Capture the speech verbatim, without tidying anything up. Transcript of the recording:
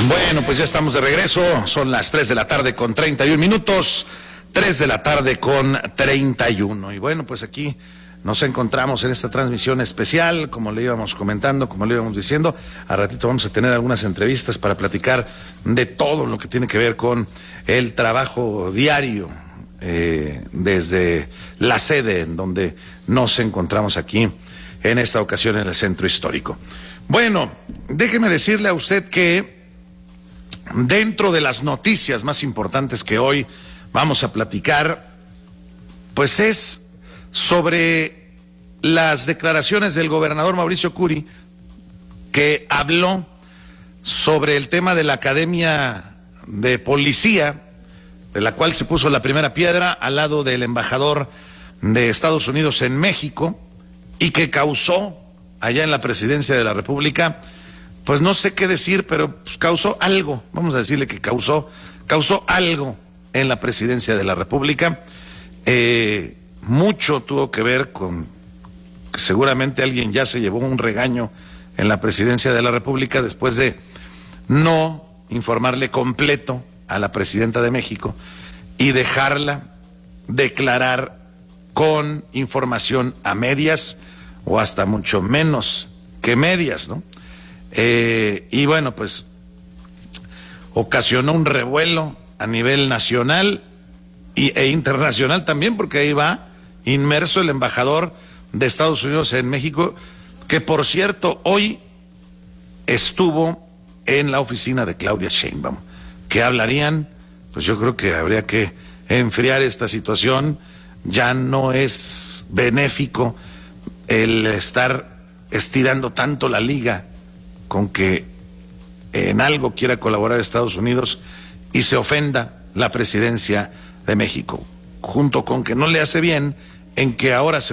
Bueno, pues ya estamos de regreso, son las tres de la tarde con treinta y un minutos, tres de la tarde con treinta y uno, y bueno, pues aquí nos encontramos en esta transmisión especial, como le íbamos comentando, como le íbamos diciendo, a ratito vamos a tener algunas entrevistas para platicar de todo lo que tiene que ver con el trabajo diario, eh, desde la sede en donde nos encontramos aquí, en esta ocasión en el Centro Histórico. Bueno, déjeme decirle a usted que dentro de las noticias más importantes que hoy vamos a platicar, pues es sobre las declaraciones del gobernador Mauricio Curi, que habló sobre el tema de la Academia de Policía, de la cual se puso la primera piedra al lado del embajador de Estados Unidos en México, y que causó allá en la Presidencia de la República, pues no sé qué decir, pero pues causó algo, vamos a decirle que causó, causó algo en la Presidencia de la República. Eh, mucho tuvo que ver con que seguramente alguien ya se llevó un regaño en la Presidencia de la República después de no informarle completo a la Presidenta de México y dejarla declarar con información a medias o hasta mucho menos que medias, ¿no? Eh, y bueno, pues ocasionó un revuelo a nivel nacional y, e internacional también, porque ahí va inmerso el embajador de Estados Unidos en México, que por cierto hoy estuvo en la oficina de Claudia Sheinbaum. ¿Qué hablarían? Pues yo creo que habría que enfriar esta situación. Ya no es benéfico el estar estirando tanto la liga con que en algo quiera colaborar Estados Unidos y se ofenda la Presidencia de México, junto con que no le hace bien en que ahora se